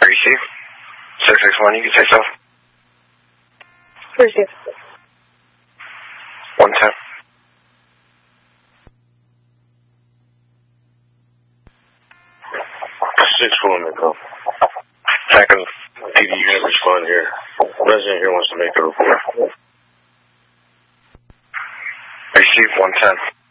Receive. 661, you can say so. Receive. 110. Second, PD unit respond here. Resident here wants to make a report. Receive 110.